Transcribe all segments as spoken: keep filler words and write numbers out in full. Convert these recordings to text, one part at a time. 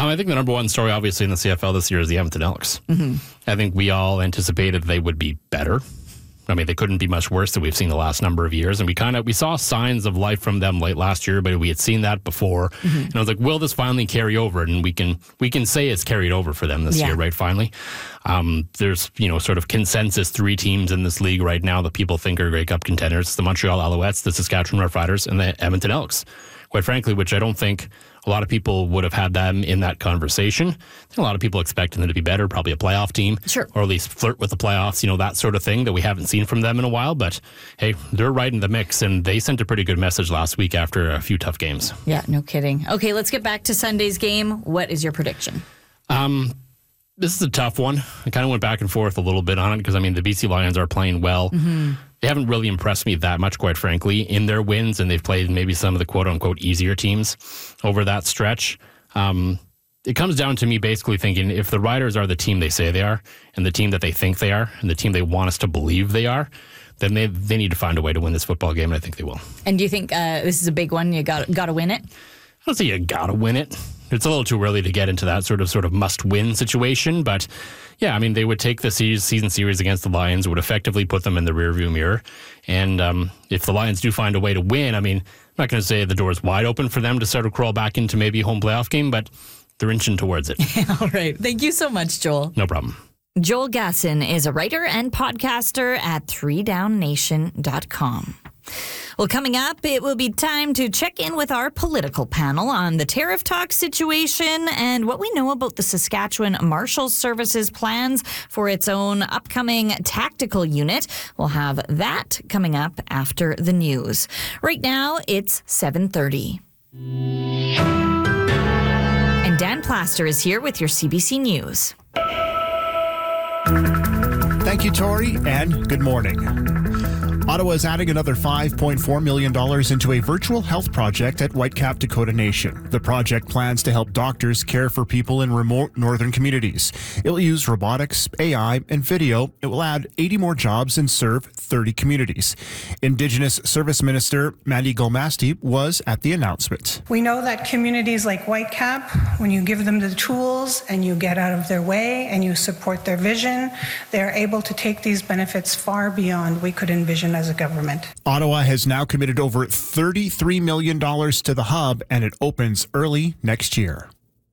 Um, I think the number one story, obviously, in the C F L this year is the Edmonton Elks. Mm-hmm. I think we all anticipated they would be better. I mean, they couldn't be much worse than we've seen the last number of years. And we kind of we saw signs of life from them late last year, but we had seen that before. Mm-hmm. And I was like, will this finally carry over? And we can we can say it's carried over for them this yeah. year, right? Finally. Um, there's, you know, sort of consensus three teams in this league right now that people think are Grey Cup contenders: the Montreal Alouettes, the Saskatchewan Roughriders, and the Edmonton Elks. Quite frankly, which I don't think a lot of people would have had them in that conversation. I think a lot of people expecting them to be better, probably a playoff team, sure, or at least flirt with the playoffs, you know, that sort of thing that we haven't seen from them in a while. But hey, they're right in the mix, and they sent a pretty good message last week after a few tough games. Yeah, no kidding. Okay, let's get back to Sunday's game. What is your prediction? Um, this is a tough one. I kind of went back and forth a little bit on it because, I mean, the B C Lions are playing well. Mm-hmm. They haven't really impressed me that much, quite frankly, in their wins, and they've played maybe some of the quote-unquote easier teams over that stretch. Um, it comes down to me basically thinking if the Riders are the team they say they are, and the team that they think they are, and the team they want us to believe they are, then they they need to find a way to win this football game, and I think they will. And do you think uh, this is a big one? You got got to win it? I don't say you got to win it. It's a little too early to get into that sort of sort of must-win situation, but yeah, I mean, they would take the season series against the Lions, would effectively put them in the rearview mirror, and um, if the Lions do find a way to win, I mean, I'm not going to say the door's wide open for them to sort of crawl back into maybe a home playoff game, but they're inching towards it. All right. Thank you so much, Joel. No problem. Joel Gasson is a writer and podcaster at three down nation dot com. Well, coming up, it will be time to check in with our political panel on the tariff talk situation and what we know about the Saskatchewan Marshals Service's plans for its own upcoming tactical unit. We'll have that coming up after the news. Right now, it's seven thirty. And Dan Plaster is here with your C B C News. Thank you, Tori, and good morning. Ottawa is adding another five point four million dollars into a virtual health project at Whitecap Dakota Nation. The project plans to help doctors care for people in remote northern communities. It will use robotics, A I, and video. It will add eighty more jobs and serve thirty communities. Indigenous Service Minister Mandy Golmasti was at the announcement. We know that communities like Whitecap, when you give them the tools and you get out of their way and you support their vision, they're able to take these benefits far beyond we could envision as a government. Ottawa has now committed over thirty-three million dollars to the hub, and it opens early next year.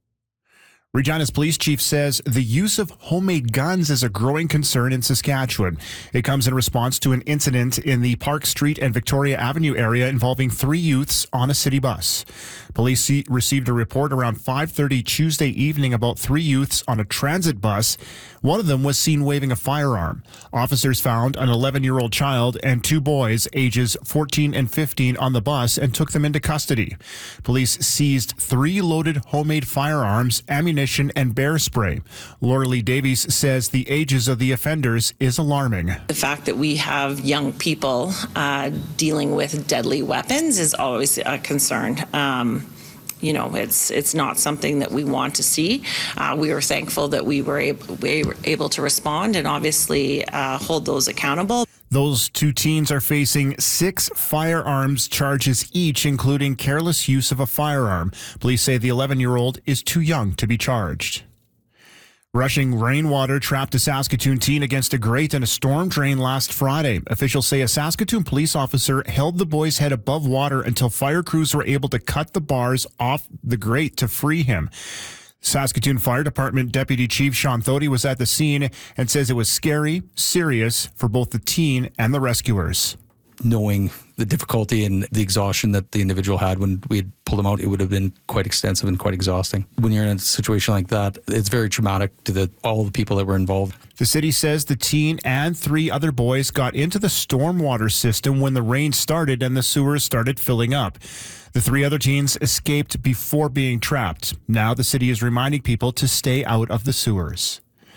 Regina's police chief says the use of homemade guns is a growing concern in Saskatchewan. It comes in response to an incident in the Park Street and Victoria Avenue area involving three youths on a city bus. Police received a report around five thirty Tuesday evening about three youths on a transit bus. One of them was seen waving a firearm. Officers found an eleven-year-old child and two boys ages fourteen and fifteen on the bus and took them into custody. Police seized three loaded homemade firearms, ammunition, and bear spray. Laura Lee Davies says the ages of the offenders is alarming. The fact that we have young people uh, dealing with deadly weapons is always a concern. Um, You know, it's it's not something that we want to see. Uh, we were thankful that we were, able, we were able to respond and obviously uh, hold those accountable. Those two teens are facing six firearms charges each, including careless use of a firearm. Police say the eleven-year-old is too young to be charged. Rushing rainwater trapped a Saskatoon teen against a grate in a storm drain last Friday. Officials say a Saskatoon police officer held the boy's head above water until fire crews were able to cut the bars off the grate to free him. Saskatoon Fire Department Deputy Chief Sean Thody was at the scene and says it was scary, serious for both the teen and the rescuers. Knowing the difficulty and the exhaustion that the individual had when we had pulled him out, it would have been quite extensive and quite exhausting. When you're in a situation like that, it's very traumatic to the, all the people that were involved. The city says the teen and three other boys got into the stormwater system when the rain started and the sewers started filling up. The three other teens escaped before being trapped. Now the city is reminding people to stay out of the sewers.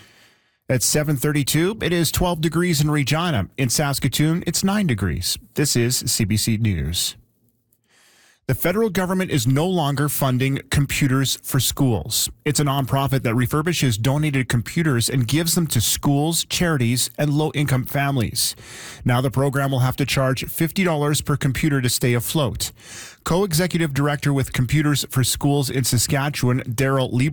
At seven thirty-two, it is twelve degrees in Regina. In Saskatoon, it's nine degrees. This is C B C News. The federal government is no longer funding Computers for Schools. It's a nonprofit that refurbishes donated computers and gives them to schools, charities, and low-income families. Now the program will have to charge fifty dollars per computer to stay afloat. Co-executive director with Computers for Schools in Saskatchewan, Daryl Lieber,